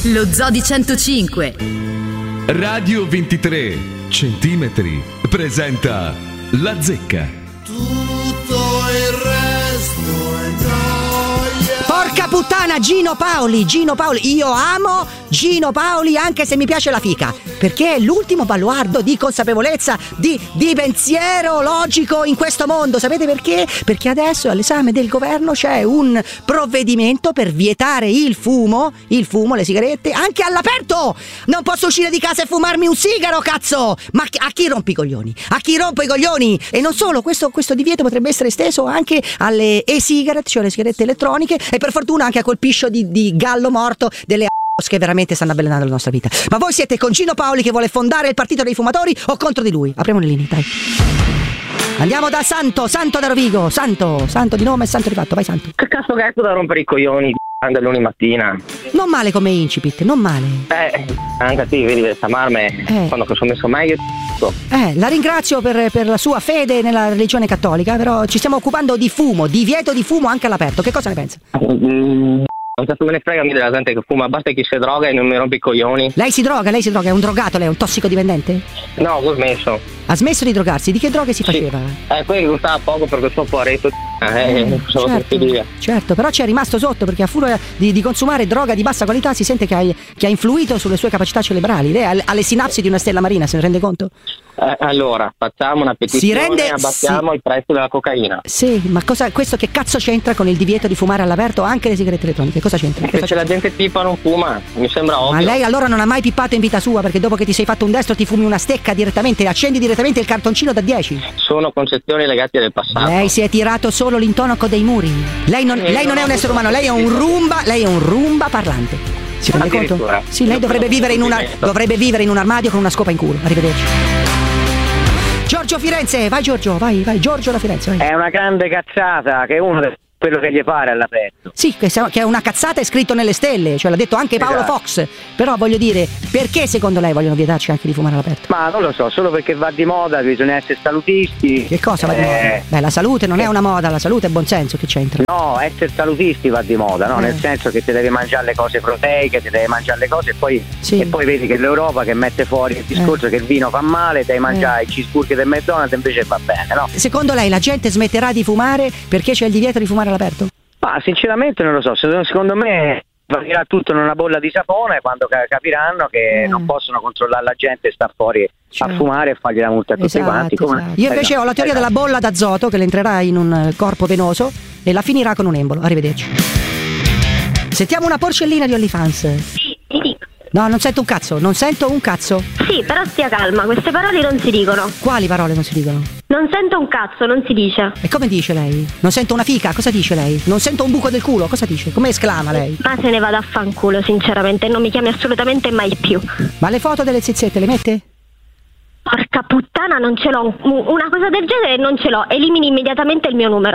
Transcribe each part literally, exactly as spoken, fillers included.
Lo Zodi centocinque. Radio ventitré centimetri presenta La Zecca. Tutto il resto è gioia. Porca puttana, Gino Paoli, Gino Paoli, io amo Gino Paoli anche se mi piace la fica, perché è l'ultimo baluardo di consapevolezza, di, di pensiero logico in questo mondo. Sapete perché? Perché adesso all'esame del governo c'è un provvedimento per vietare il fumo, il fumo, le sigarette, anche all'aperto. Non posso uscire di casa e fumarmi un sigaro, cazzo! Ma a chi rompi i coglioni? A chi rompe i coglioni? E non solo, questo, questo divieto potrebbe essere esteso anche alle e-cigarette, cioè le sigarette elettroniche, e per fortuna anche a quel piscio di, di gallo morto delle che veramente stanno avvelenando la nostra vita. Ma voi siete con Gino Paoli che vuole fondare il partito dei fumatori o contro di lui? Apriamo le linee, dai. Andiamo da Santo, Santo da Rovigo, Santo, Santo di nome e Santo di fatto, vai Santo. Che cazzo che ecco da rompere i coglioni di lunedì mattina? Non male come incipit, non male. Eh, anche a te, vedi, questa marme, Eh. quando che sono messo meglio. Eh, la ringrazio per, per la sua fede nella religione cattolica, però ci stiamo occupando di fumo, divieto di fumo anche all'aperto. Che cosa ne pensa? Mm, non cazzo me ne frega della gente che fuma, basta che si droga e non mi rompi i coglioni. Lei si droga, lei si droga, è un drogato, lei è un tossicodipendente? No, ho smesso. Ha smesso di drogarsi? Di che droghe si faceva? Sì. Eh, quello che costava poco perché il suo fuoretto. Eh, Eh, non so che dire. certo, certo, però ci è rimasto sotto perché a furia di, di consumare droga di bassa qualità si sente che ha, che ha influito sulle sue capacità cerebrali. Lei ha, ha le sinapsi di una stella marina, se ne rende conto? Eh, allora, facciamo una petizione Si rende- e abbattiamo sì. il prezzo della cocaina. Sì, ma cosa, questo che cazzo c'entra con il divieto di fumare all'aperto anche le sigarette elettroniche? Cosa c'entra? Perché Cosa se la gente pipa non fuma, mi sembra ovvio. Ma lei allora non ha mai pippato in vita sua, perché dopo che ti sei fatto un destro ti fumi una stecca direttamente, accendi direttamente il cartoncino da dieci. Sono concezioni legate del passato. Lei si è tirato solo l'intonaco dei muri. Lei non, lei non è un essere umano, lei è un rumba, lei è un rumba parlante. Si rende conto? Addirittura. Sì, lei dovrebbe vivere in una dovrebbe vivere in un armadio con una scopa in culo. Arrivederci. Giorgio Firenze, vai Giorgio, vai, vai Giorgio da Firenze, vai. È una grande cazzata che è uno de- quello che gli pare all'aperto. Sì, che se- che è una cazzata è scritto nelle stelle, cioè l'ha detto anche Paolo Esatto. Fox. Però voglio dire, perché secondo lei vogliono vietarci anche di fumare all'aperto? Ma non lo so, solo perché va di moda, bisogna essere salutisti. Che cosa va di Eh, moda? Beh, la salute non è una moda, la salute è buonsenso, che c'entra? No, essere salutisti va di moda, no? Eh. Nel senso che ti devi mangiare le cose proteiche, ti devi mangiare le cose e poi, Sì. e poi vedi che l'Europa che mette fuori il discorso che il vino fa male, devi mangiare Eh. i cheeseburger del McDonald's, invece va bene, no? Secondo lei la gente smetterà di fumare perché c'è il divieto di fumare all'aperto? Ma sinceramente non lo so, se- secondo me finirà tutto in una bolla di sapone quando ca- capiranno che Eh. non possono controllare la gente e sta fuori Certo. a fumare e fargli la multa a tutti Esatto, quanti. Come- esatto. Io invece Eh, no, ho la teoria eh, no. della bolla d'azoto che le entrerà in un eh, corpo venoso e la finirà con un embolo. Arrivederci. Sentiamo una porcellina di OnlyFans. Sì, ti dico. No, non sento un cazzo, non sento un cazzo. Sì, però stia calma, queste parole non si dicono. Quali parole non si dicono? Non sento un cazzo, non si dice. E come dice lei? Non sento una fica, cosa dice lei? Non sento un buco del culo, cosa dice? Come esclama lei? Ma se ne vada a fanculo, sinceramente, non mi chiami assolutamente mai più. Ma le foto delle zizzette le mette? Porca puttana, non ce l'ho. Una cosa del genere non ce l'ho. Elimini immediatamente il mio numero.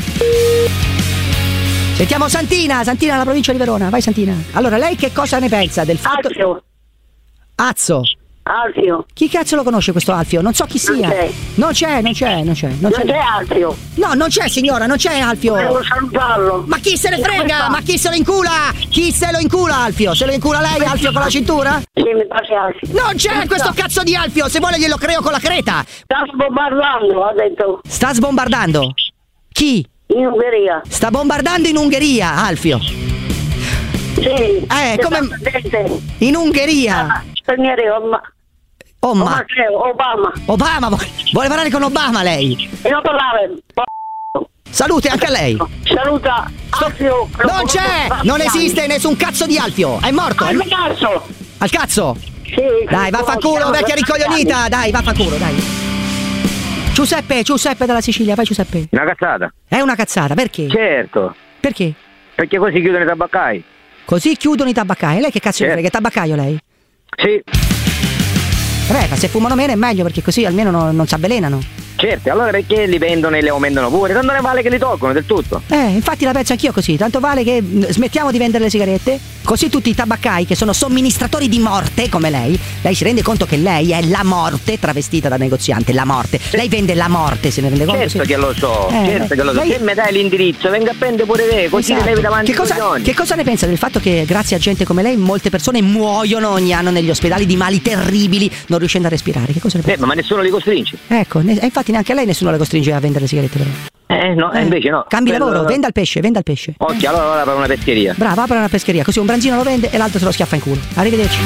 Sentiamo Santina, Santina dalla provincia di Verona. Vai Santina. Allora, lei che cosa ne pensa del fatto... Alfio, Azzo. Alfio, Chi cazzo lo conosce questo Alfio? Non so chi Non sia. c'è. Non c'è, non c'è, non c'è. Non non c'è. c'è Alfio, No, non c'è signora, non c'è Alfio. devo salutarlo. Ma chi se ne Come frega? sta? Ma chi se lo incula? Chi se lo incula Alfio? Se lo incula lei Alfio con la cintura? Sì, mi piace Alfio. Non c'è questo cazzo di Alfio, se vuole glielo creo con la creta. Sta bombardando, ha detto, Sta sbombardando. Chi? in Ungheria. Sta bombardando in Ungheria, Alfio. Sì, Eh, come- Presidente. In Ungheria. Ah, Stranieri, Obama. Oh ma Matteo, Obama. Obama, vuole vuole parlare con Obama lei? E non parlare. Salute anche a lei. Saluta Alfio. Non c'è, non esiste nessun cazzo di Alfio, è morto. Al cazzo. Al cazzo. Sì. Dai, vaffanculo, vecchia ricoglionita, dai, vaffanculo, dai. Giuseppe, Giuseppe dalla Sicilia, vai Giuseppe. Una cazzata. È una cazzata, perché? Certo, Perché? perché così chiudono i tabaccai. Così chiudono i tabaccai. Lei che cazzo ne Certo. frega? È tabaccaio lei? Sì, Vabbè, ma se fumano meno è meglio perché così almeno non, non si avvelenano. Certo, allora perché li vendono e li aumentano pure? Tanto ne vale che li tolgono del tutto. Eh, infatti la penso anch'io così. Tanto vale che mh, smettiamo di vendere le sigarette, così tutti i tabaccai che sono somministratori di morte come lei, lei si rende conto che lei è la morte travestita da negoziante, la morte. Lei vende la morte, se ne rende conto? Certo sì. che lo so, Eh, certo che lo so. lei- Se mi dai l'indirizzo, venga a prendere pure te, così Esatto. ti levi davanti che ai cosa, coglioni. che cosa ne pensa del fatto che grazie a gente come lei molte persone muoiono ogni anno negli ospedali di mali terribili non riuscendo a respirare? Che cosa ne Eh, pensa? ma nessuno li costringe. Ecco, ne- infatti neanche a lei nessuno le costringe a vendere le sigarette però. Eh, no, eh, invece no. Cambi Quello- lavoro, venda il pesce, venda il pesce. Ok, allora vado per una pescheria. Brava, apre una pescheria, così un branzino lo vende e l'altro se lo schiaffa in culo. Arrivederci.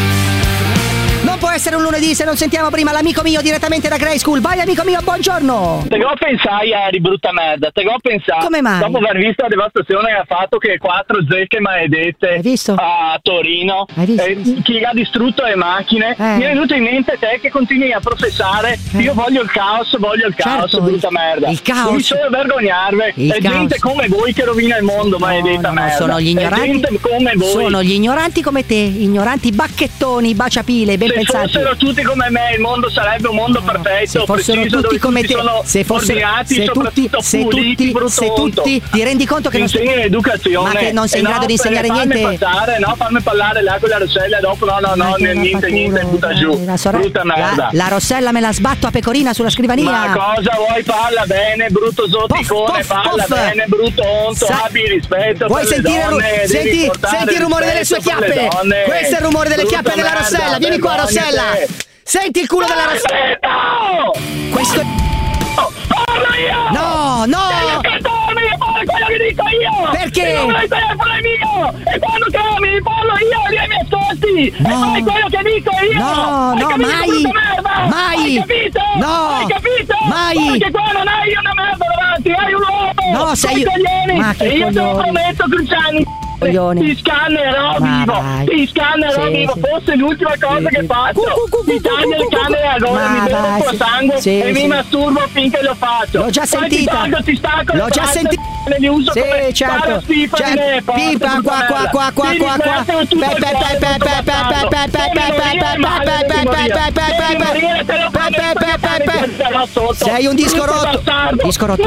Non può essere un lunedì se non sentiamo prima l'amico mio direttamente da Grey School. Vai amico mio, buongiorno. Te che ho pensato ieri, brutta merda, te che ho pensato. Come mai? Dopo aver visto la devastazione che ha fatto che quattro zecche maledette Hai visto? a Torino, Hai visto? eh, chi ha distrutto le macchine, Eh. mi è venuto in mente te che continui a professare Eh. io voglio il caos, voglio il caos, Certo, brutta il- merda. il caos. Devi solo vergognarvi. Il È caos. gente come voi che rovina il mondo, No, maledetta no, no, merda. sono gli È ignoranti. gente come voi. Sono gli ignoranti come te, ignoranti bacchettoni, baciapile, ben Se pensanti. fossero tutti come me, il mondo sarebbe un mondo perfetto. Se fossero preciso, tutti dove come tutti te, sono se fossero ordinati, se tutti, soprattutto se puliti, tutti, brutto se tonto. tutti ti rendi conto che non insegni l'educazione, ma che non sei Eh in grado no, di insegnare fammi niente. passare, no, fammi parlare là con la Rossella dopo, no, no, no, Ma che niente, vaffanculo, niente, butta giù, dai, la sorella- brutta merda. La, la Rossella me la sbatto a pecorina sulla scrivania. Ma cosa vuoi? Parla bene, brutto zoticone, Poff, poff, parla poff. bene, brutto onto, Sa- abbi rispetto Vuoi per sentire, le donne, ru- devi senti, portare senti il rumore delle sue rispetto per le chiappe? donne. Questo è il rumore delle Brutta chiappe della merda, Rossella. Vieni qua, vergognati. Rossella. Senti il culo della Rossella. Aspetta! Questo è... Parlo io! No, no! Devi ascoltarmi e fare quello che dico io! Perché? Il numero di telefono è mio! E quando chiami parlo io e mi ascolti! No. E fai quello che dico io! No, Hai no, capito, mai! brutta merda? Mai! Hai capito? No! Hai capito? Mai! Perché qua non hai una merda davanti, hai un uomo! No, sei- Coi coglioni! Ma che e io te lo coglioni? prometto, Cruciani! Coglioni. Ti scannerò Ma vivo! vai. Ti scannerò Sì, vivo! sì. Fosse l'ultima cosa Sì, che sì. faccio! Cu, cu, cu, Ti cu, taglio cu, il cu, cane cu. a gola, Ma mi bevo vai, il tuo sì. sangue Sì, e mi sì. masturbo finché lo faccio! L'ho già Poi sentita. Ti taglio, ti stacco L'ho le già braccia sentita. e li uso Sì, come certo. paraspipa di Certo. me, porca Pipa, brutta qua, qua, merda. qua, qua, Ti qua, qua. rismetto tutto il Pe, pe, cuore, pe, brutto pe, pe, bastardo. pe, pe, pe, Devi pe, morire, pe, male, pe, devi pe, morire. pe, pe, Devi pe, pe, morire, te lo pe, pe, prometto pe, che pe, fare pe. quel terra sotto. Sei un disco Brutto rotto. bastardo. Disco rotto.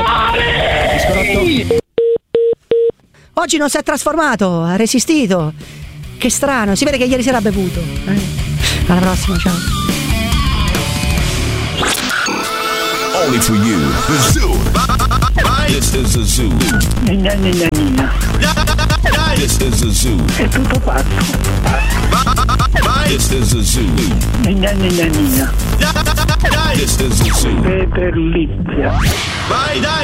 Muori! Disco rotto. Oggi non si è trasformato, ha resistito. Che strano, si vede che ieri sera ha bevuto. Eh. Alla prossima, ciao. Only for you. The Zoo. This is the Zoo. Nina, nina, nina. This is the Zoo. È tutto fatto. This is the Zoo. Nina, nina, nina. This is the Zoo. Peter Lizia. Vai, dai!